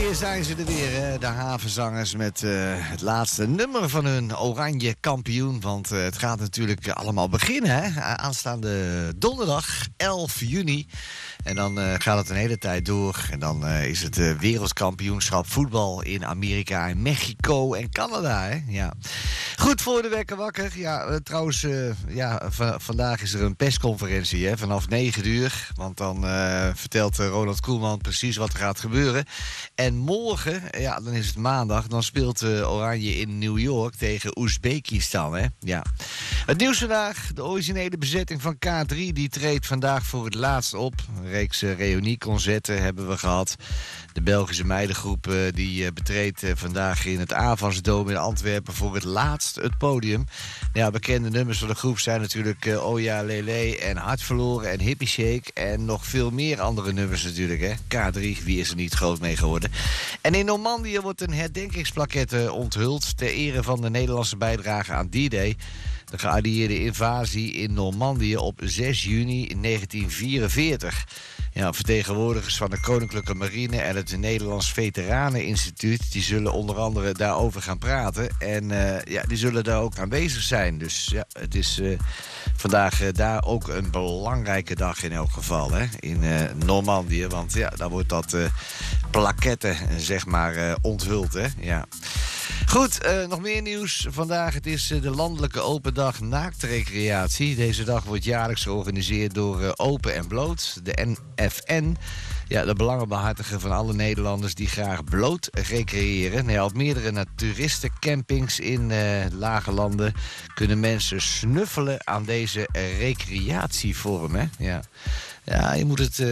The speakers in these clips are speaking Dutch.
Hier zijn ze er weer, hè? De Havenzangers met het laatste nummer van hun Oranje Kampioen. Want het gaat natuurlijk allemaal beginnen, hè? Aanstaande donderdag, 11 juni. En dan gaat het een hele tijd door. En dan is het wereldkampioenschap voetbal in Amerika en Mexico en Canada, hè? Ja. Goed, voor de wekker wakker. Ja, trouwens, vandaag is er een persconferentie, hè? Vanaf 9 uur. Want dan vertelt Ronald Koeman precies wat er gaat gebeuren. En morgen, ja, dan is het maandag, dan speelt Oranje in New York tegen Oezbekistan, hè? Ja. Het nieuws vandaag, de originele bezetting van K3, die treedt vandaag voor het laatst op. Een reeks reunieconcerten hebben we gehad. De Belgische meidengroep die betreedt vandaag in het Avasdome in Antwerpen voor het laatst het podium. Ja, bekende nummers van de groep zijn natuurlijk Oja Lele en Hart Verloren en Hippie Shake. En nog veel meer andere nummers natuurlijk, hè. K3, wie is er niet groot mee geworden. En in Normandië wordt een herdenkingsplaquette onthuld ter ere van de Nederlandse bijdrage aan D-Day. De geallieerde invasie in Normandië op 6 juni 1944. Ja, vertegenwoordigers van de Koninklijke Marine en het Nederlands Veteraneninstituut, die zullen onder andere daarover gaan praten. En die zullen daar ook aanwezig zijn. Dus ja, het is vandaag daar ook een belangrijke dag in elk geval, hè, in Normandië. Want ja, daar wordt dat plaquette, zeg maar, onthuld, hè. Ja. Goed, nog meer nieuws. Vandaag, het is de landelijke open dag naaktrecreatie. Deze dag wordt jaarlijks georganiseerd door Open en Bloot, de NFN. Ja, de belangenbehartiger van alle Nederlanders die graag bloot recreëren. Nou ja, op meerdere naturistencampings in lage landen kunnen mensen snuffelen aan deze recreatievorm, hè? Ja. Ja, je moet het...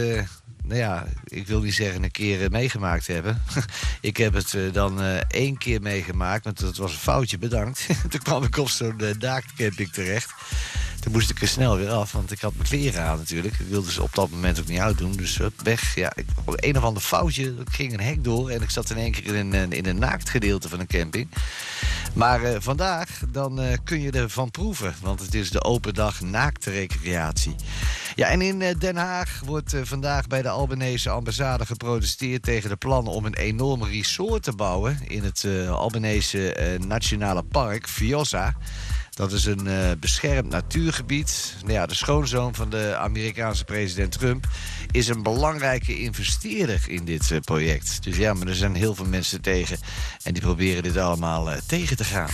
ik wil niet zeggen een keer meegemaakt hebben. Ik heb het dan 1 keer meegemaakt, want dat was een foutje, bedankt. Toen kwam ik op zo'n naaktcamping terecht. Toen moest ik er snel weer af, want ik had mijn kleren aan natuurlijk. Ik wilde ze op dat moment ook niet uitdoen, dus weg. Ja, een of ander foutje, ik ging een hek door en ik zat in één keer in een naaktgedeelte van een camping. Maar vandaag, dan kun je ervan proeven, want het is de open dag naaktrecreatie. Ja, en in Den Haag wordt vandaag bij de Albanese ambassade geprotesteerd tegen de plannen om een enorm resort te bouwen in het Albanese Nationale Park, Vjosa. Dat is een beschermd natuurgebied. Nou ja, de schoonzoon van de Amerikaanse president Trump is een belangrijke investeerder in dit project. Dus ja, maar er zijn heel veel mensen tegen. En die proberen dit allemaal tegen te gaan.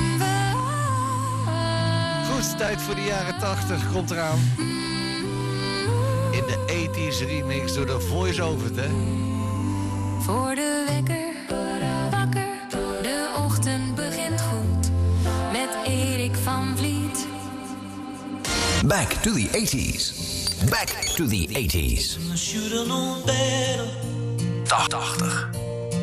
Goed, tijd voor de jaren 80 komt eraan. In de 80s remix door de voice-over, hè? Voor de wekker, wakker, de ochtend begint goed. Met Erik van Vliet. Back to the 80s. Back to the 80s. 80.